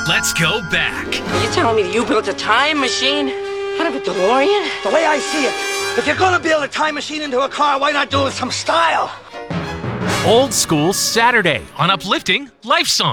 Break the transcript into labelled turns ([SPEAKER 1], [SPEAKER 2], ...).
[SPEAKER 1] Let's go back.
[SPEAKER 2] You telling me that you built a time machine out of a DeLorean?
[SPEAKER 3] The way I see it, if you're gonna build a time machine into a car, why not do it with some style?
[SPEAKER 1] Old School Saturday on Uplifting Life Song.